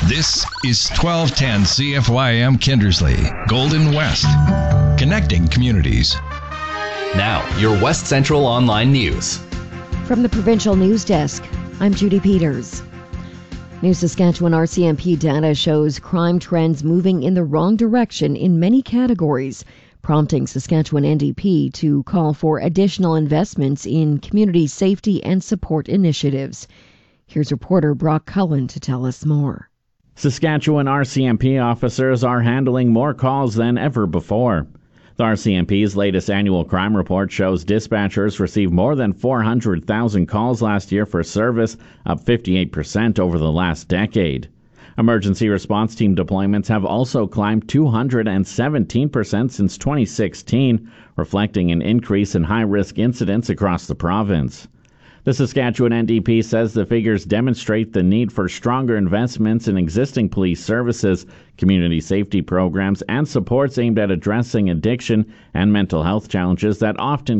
This is 1210 CFYM Kindersley, Golden West, connecting communities. Now, your West Central Online News. From the Provincial News Desk, I'm Judy Peters. New Saskatchewan RCMP data shows crime trends moving in the wrong direction in many categories, prompting Saskatchewan NDP to call for additional investments in community safety and support initiatives. Here's reporter Brock Cullen to tell us more. Saskatchewan RCMP officers are handling more calls than ever before. The RCMP's latest annual crime report shows dispatchers received more than 400,000 calls last year for service, up 58% over the last decade. Emergency response team deployments have also climbed 217% since 2016, reflecting an increase in high-risk incidents across the province. The Saskatchewan NDP says the figures demonstrate the need for stronger investments in existing police services, community safety programs, and supports aimed at addressing addiction and mental health challenges that often